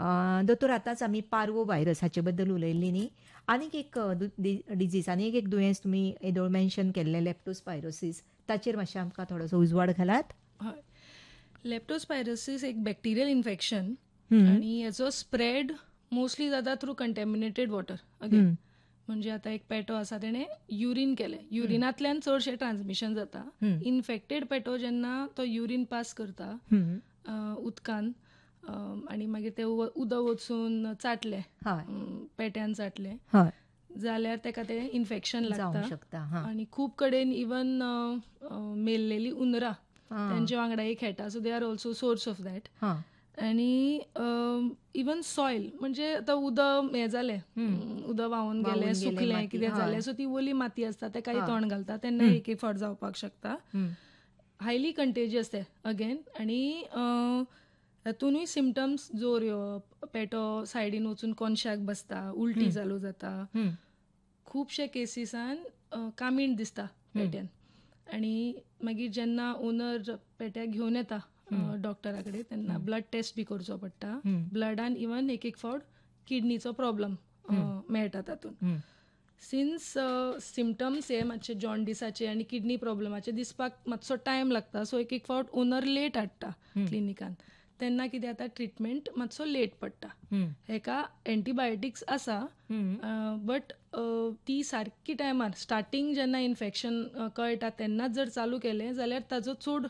दोतोर आतांच आमी पार्वो व्हायरस हाचे बद्दल उलयल्ली न्ही. आनीक एक डिजीज आनीक एक दुयेंस तुमी येदोळ मेन्शन केल्लें लेप्टोस्पायरोसीस, ताचेर मातशें आमकां थोडोसो उजवाड घालात. हय, लेप्टोस्पायरोसीस एक बॅक्टेरियल इन्फेक्शन हम्म. आणि हेचो स्प्रेड मोस्टली जाता थ्रू कंटॅमिनेटेड वॉटर. अगेन म्हणजे आतां एक पेटो आसा तेणें युरीन केलें, युरिनांतल्यान चडशें ट्रान्समिशन जाता. इन्फेक्टेड पेटो जेन्ना तो युरीन पास करता उदकान आनी मागीर तें उदक वचून चाटलें, पेट्यान चाटलें जाल्यार ताका तें इन्फेक्शन लागता. आनी खूब कडेन इवन मेल्लेलीं उंदरां तेंचे वांगडा एक खेळटा, so they are also source of that. आनी इवन सॉयल म्हणजे आतां उदक हें जालें, उदक व्हांवून गेलें, सुकलें, कितें जालें, सो ती ओली माती आसता तेकाय तोंड घालता तेन्ना एक एक फावट जावपाक शकता. हायली कंटेजियस तें अगेन. आनी तातूंतय सिम्पटम्स जोर येवप, पेटो सायडीन वचून कोनशाक बसता, उलटी चालू जाता. खुबशे केसीसान कामीण दिसता पेट्यान. आनी मागीर जेन्ना ओनर पेट्याक घेवन येता डॉक्टरा कडेन तेन्ना ब्लड टेस्ट बी करचो पडटा. ब्लडान इवन एक एक फावट किडनीचो प्रॉब्लम मेळटा तातूंत. सिन्स सिम्पटम्स हे मातशे जॉन्डिसाचे आनी किडनी प्रॉब्लमाचे दिसपाक मातसो टायम लागता, सो एक एक फावट ओनर लेट हाडटा क्लिनिकान. तेन्ना कितें जाता, ट्रिटमेंट मातसो लेट पडटा. हेका एंटीबायोटिक्स आसा, बट ती सारकी टायमार स्टार्टींग जेन्ना इन्फेक्शन कळटा तेन्नाच जर चालू केलें जाल्यार ताजो चड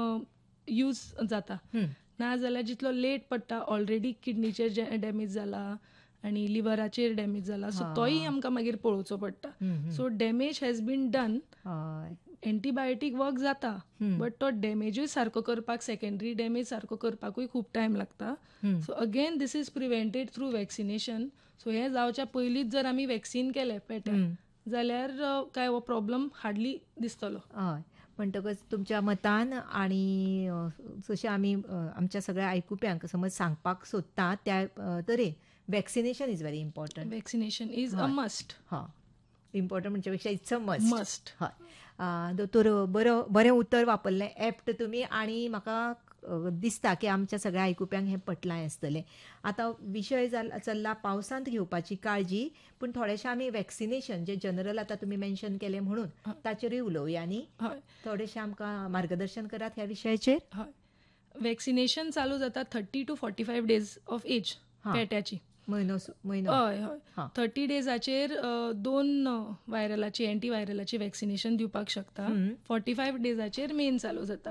यूज जाता. नाजाल्यार जितलो लेट पडटा, ऑलरेडी किडनीचेर डॅमेज जाला आनी लिव्हराचेर डॅमेज जाला, सो तोय आमकां मागीर पळोवचो पडटा. So damage has bin done. Antibiotic work जाता, बट तो डॅमेजूय सारको करपाक, सेकंडरी डॅमेज सारको करपाकूय खूब टायम लागता. So again this is prevented through vaccination. So हें जावच्या पयलींच जर आमी वॅक्सीन केलें पेट्याक जाल्यार काय हो प्रॉब्लम हार्डली दिसतलो. हय, म्हणटकच तुमच्या मतान आनी जशें आमी आमच्या सगळ्या आयकुप्यांक समज सांगपाक सोदता त्या तरेन vaccination is very important. Vaccination is a must. हय, इम्पॉर्टंट म्हणजे पेक्षा इट्स अ मस्ट. हय, दोतोर बरें उतर वापरलें, एप्ट तुमी. आनी म्हाका दिसता की आमच्या सगळ्या आयकुप्यांक हें पटलांय आसतलें. आतां विशय चल्ला पावसांत घेवपाची काळजी, पूण थोडेशें आमी वॅक्सिनेशन जें जनरल आतां तुमी मेन्शन केलें म्हणून ताचेरूय उलोवया न्ही. थोडेशें आमकां मार्गदर्शन करात ह्या विशयाचेर. हय, वॅक्सिनेशन चालू जाता 30 to 45 days ऑफ एज पेट्याची. म्हयनो. हय हय, 30 डेजाचेर 2 व्हायरलाची, एंटीव्हायरलाची वॅक्सिनेशन दिवपाक शकता. 45 डेजाचेर मेन चालू जाता.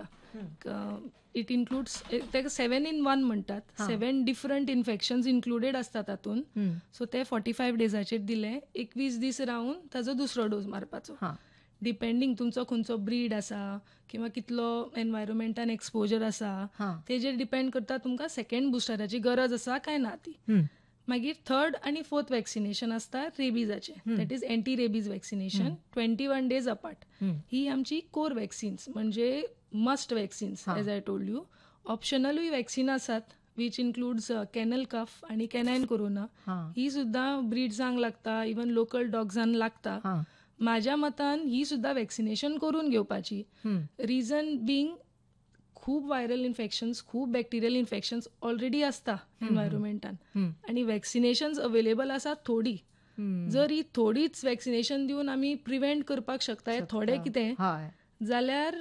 इट इन्क्लुड्स, तेका 7 in 1 म्हणटात. 7 डिफरंट इन्फेक्शन्स इन्क्लुडेड आसता तातूंत. सो ते 45 डेजाचेर दिले, 21 दीस रावन ताजो दुसरो डोस मारपाचो. डिपेंडींग तुमचो खंयचो ब्रीड आसा किंवा कितलो एनवायरमेंटान एक्सपोजर आसा तेजेर डिपेंड करता तुमकां सेकंड बुस्टराची गरज आसा काय ना ती. मागीर 3rd आनी 4th वॅक्सिनेशन आसता रेबीजाचे, that is anti rabies vaccination 21 days apart. ही आमची कोर वॅक्सिन्स म्हणजे must vaccines, age I told you. ऑप्शनलूय vaccine आसात विच इन्क्लुड्स कॅनल कफ आनी कॅनायन कोरोना. ही सुद्दां ब्रिड्सांक लागता, इवन लोकल डॉग्सांक लागता. म्हाज्या मतान ही सुद्दां वॅक्सिनेशन करून घेवपाची. रिजन बींग खूब व्हायरल इन्फेक्शन्स, खूब बॅक्टेरियल इन्फेक्शन्स ऑलरेडी आसता एनवायरमेंटान, आनी वॅक्सिनेशन्स अवेलेबल आसा थोडी. जर ही थोडीच वॅक्सिनेशन दिवन आमी प्रिव्हेंट करपाक शकता थोडे कितें, जाल्यार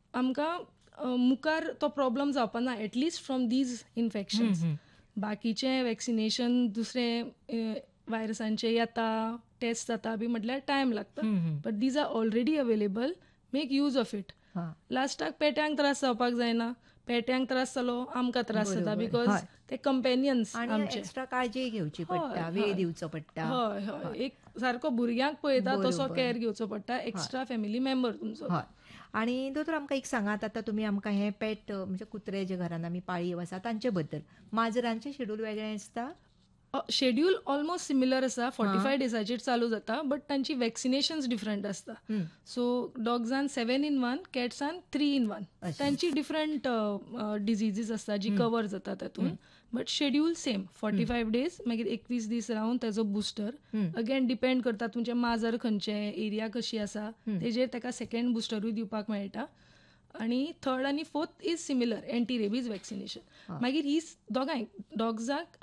आमकां मुखार तो प्रॉब्लम जावपा ना, एटलिस्ट फ्रॉम दीज इन्फेक्शन्स. बाकीचें वॅक्सिनेशन दुसरे व्हायरसांचे येता, टेस्ट जाता बी म्हटल्यार टायम लागता, but these R already available. Make use of it. लास्टाक पेट्यांक त्रास जावपाक जायना. पेट्यांक त्रास जालो आमकां त्रास जाता, बिकॉज ते कंपेनियन्स आमचे. एक्स्ट्रा काळजी घेवची पडटा, वेळ दिवचो पडटा. हय हय, एक सारको भुरग्यांक पळयता तसो केअर घेवचो पडटा, एक्स्ट्रा फॅमिली मेंबर तुमचो. आनी दोतोर आमकां एक सांगात, आतां तुमी आमकां हे पेट म्हणजे कुत्रे जे घरान आमी पाळीव आसा तांचे बद्दल. माजरांचें शेड्यूल वेगळें आसता. शेड्यूल ऑलमोस्ट सिमिलर आसा, 45 डेजाचेर चालू जाता, बट तांची वॅक्सिनेशन्स डिफरंट आसता. So डॉग्सान 7 in 1, कॅट्सान 3 in 1. तांची डिफरंट डिजीजीस आसता जी कवर जाता तातूंत, बट शेड्यूल सेम 45 days. मागीर 21 दीस रावन ताजो बुस्टर. अगेन डिपेंड करता तुमचें माजर खंयचें, एरिया कशी आसा तेजेर ताका सेकंड बुस्टरूय दिवपाक मेळटा. आनी 3rd आनी 4th is similar, anti rabies vaccination. मागीर ही दोगांय डॉग्साक